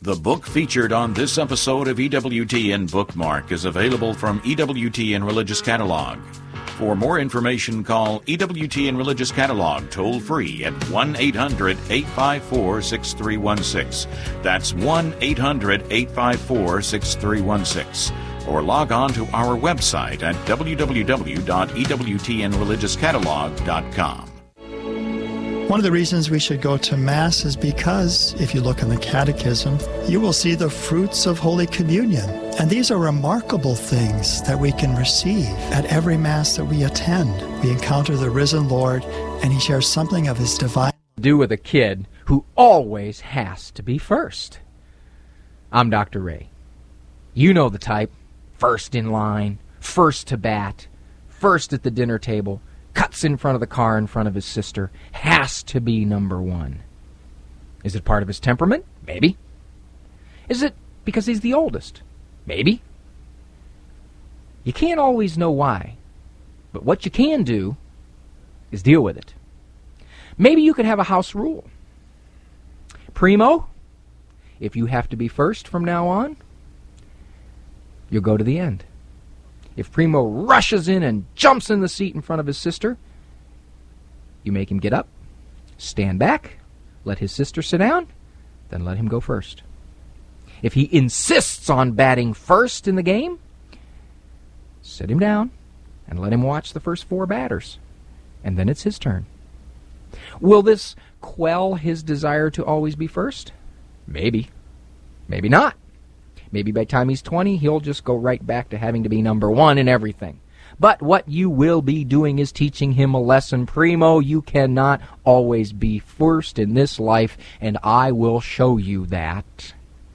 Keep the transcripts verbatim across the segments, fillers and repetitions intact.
The book featured on this episode of E W T N Bookmark is available from E W T N Religious Catalog. For more information, call E W T N Religious Catalog toll-free at one eight hundred eight five four six three one six. That's one eight hundred eight five four six three one six. Or log on to our website at w w w dot e w t n religious catalog dot com. One of the reasons we should go to Mass is because, if you look in the Catechism, you will see the fruits of Holy Communion. And these are remarkable things that we can receive at every Mass that we attend. We encounter the risen Lord, and He shares something of His divine... ...do with a kid who always has to be first. I'm Doctor Ray. You know the type. First in line, first to bat, first at the dinner table, cuts in front of the car in front of his sister, has to be number one. Is it part of his temperament? Maybe. Is it because he's the oldest? Maybe. You can't always know why, but what you can do is deal with it. Maybe you could have a house rule. Primo, if you have to be first from now on, you'll go to the end. If Primo rushes in and jumps in the seat in front of his sister, you make him get up, stand back, let his sister sit down, then let him go first. If he insists on batting first in the game, sit him down and let him watch the first four batters, and then it's his turn. Will this quell his desire to always be first? Maybe. Maybe not. Maybe by the time he's twenty, he'll just go right back to having to be number one in everything. But what you will be doing is teaching him a lesson. Primo, you cannot always be first in this life, and I will show you that.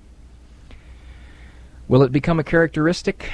Will it become a characteristic?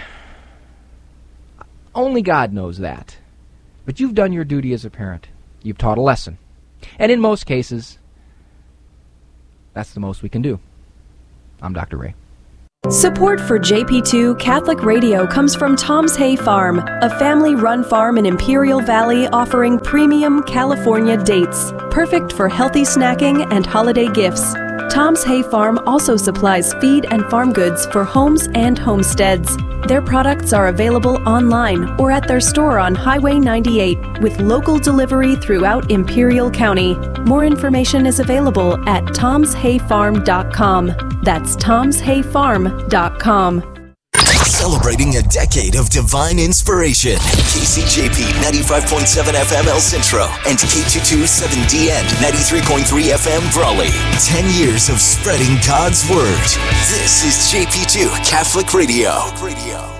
Only God knows that. But you've done your duty as a parent. You've taught a lesson. And in most cases, that's the most we can do. I'm Doctor Ray. Support for J P two Catholic Radio comes from Tom's Hay Farm, a family-run farm in Imperial Valley offering premium California dates, perfect for healthy snacking and holiday gifts. Tom's Hay Farm also supplies feed and farm goods for homes and homesteads. Their products are available online or at their store on Highway ninety-eight with local delivery throughout Imperial County. More information is available at toms hay farm dot com. That's toms hay farm dot com. Celebrating a decade of divine inspiration. K C J P ninety-five point seven F M El Centro and K two twenty-seven D N ninety-three point three F M Brawley. Ten years of spreading God's Word. This is J P two Catholic Radio. Radio.